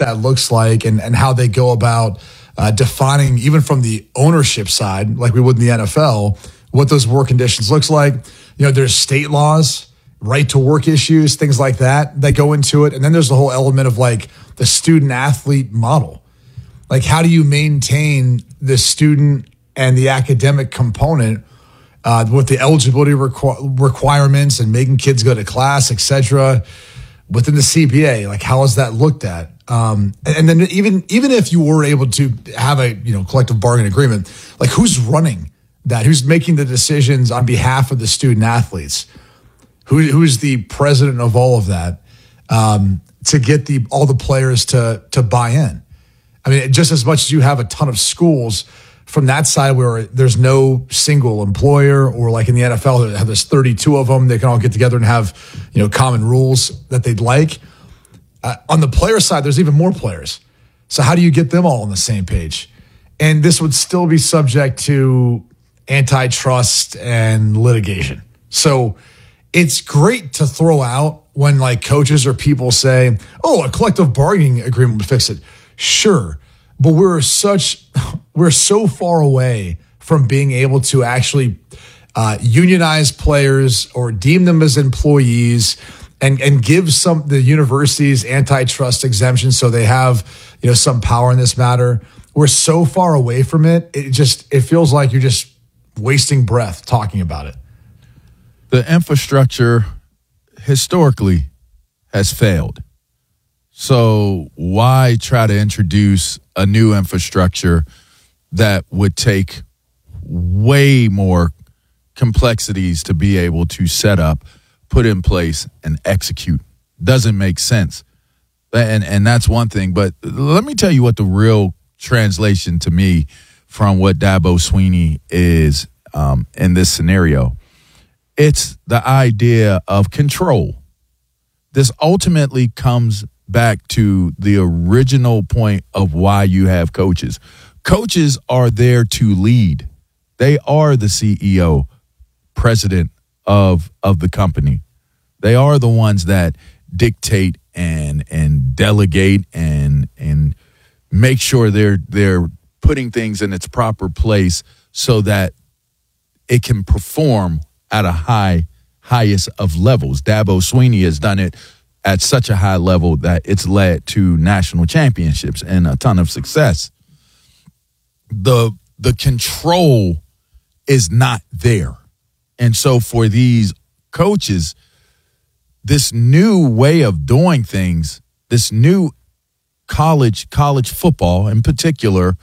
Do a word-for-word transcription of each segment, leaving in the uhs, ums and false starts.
that looks like and, and how they go about uh, defining, even from the ownership side, like we would in the N F L, what those work conditions looks like. You know, there's state laws, right to work issues, things like that that go into it. And then there's the whole element of like the student athlete model. Like, how do you maintain the student and the academic component uh, with the eligibility requ- requirements and making kids go to class, et cetera, within the C B A? Like, how is that looked at? Um, and then even even if you were able to have a you know collective bargaining agreement, like who's running that? Who's making the decisions on behalf of the student athletes? Who who's the president of all of that um, to get the all the players to to buy in? I mean, just as much as you have a ton of schools from that side where there's no single employer, or like in the N F L, there's thirty-two of them. They can all get together and have, you know, common rules that they'd like. Uh, on the player side, there's even more players. So how do you get them all on the same page? And this would still be subject to antitrust and litigation. So it's great to throw out when like coaches or people say, oh, a collective bargaining agreement would fix it. Sure. But we're such, we're so far away from being able to actually uh, unionize players or deem them as employees and, and give some, the universities antitrust exemptions so they have, you know, some power in this matter. We're so far away from it. It just, it feels like you're just wasting breath talking about it. The infrastructure historically has failed. So why try to introduce a new infrastructure that would take way more complexities to be able to set up, put in place, and execute? Doesn't make sense. And and that's one thing. But let me tell you what the real translation to me from what Dabo Swinney is um, in this scenario. It's the idea of control. This ultimately comes back to the original point of why you have coaches. Coaches are there to lead. They are the C E O, president of of the company. They are the ones that dictate and and delegate and and make sure they're they're putting things in its proper place so that it can perform at a high highest of levels. Dabo Swinney has done it at such a high level that it's led to national championships and a ton of success. The the control is not there. And so for these coaches, this new way of doing things, this new college, college football in particular,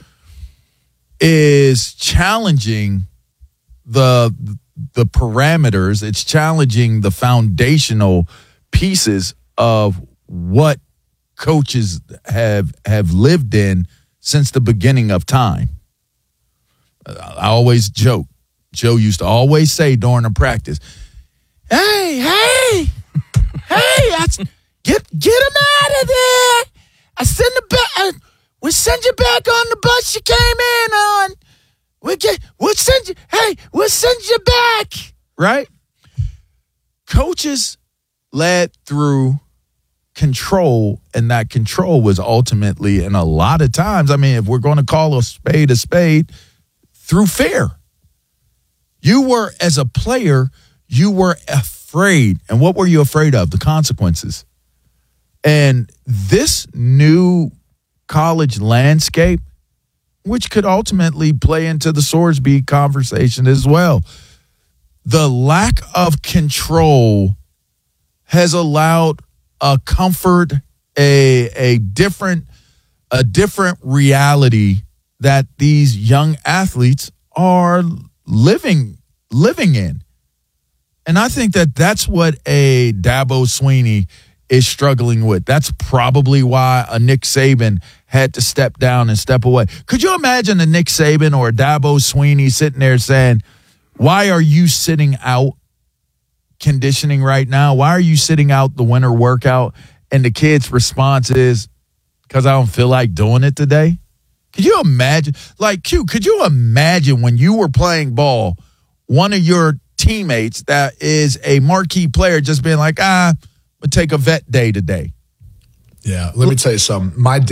is challenging the the parameters. It's challenging the foundational pieces of what coaches have have lived in since the beginning of time. I always joke. Joe used to always say during a practice, hey, hey, hey, I, get get him out of there. I send the back. We send you back on the bus you came in on. We get. We'll send you. Hey, we'll send you back. Right? Coaches led through control, and that control was ultimately, and a lot of times, I mean, if we're going to call a spade a spade, through fear. You were, as a player, you were afraid. And what were you afraid of? The consequences. And this new college landscape, which could ultimately play into the Sorsby conversation as well, the lack of control has allowed a comfort, a a different a different reality that these young athletes are living living in. And I think that that's what a Dabo Swinney is struggling with. That's probably why a Nick Saban had to step down and step away. Could you imagine a Nick Saban or a Dabo Swinney sitting there saying, why are you sitting out conditioning right now? Why are you sitting out the winter workout? And the kid's response is, because I don't feel like doing it today. Could you imagine? Like, Q, could you imagine when you were playing ball, one of your teammates that is a marquee player just being like, ah, I'm going to take a vet day today? Yeah, let me tell you something. My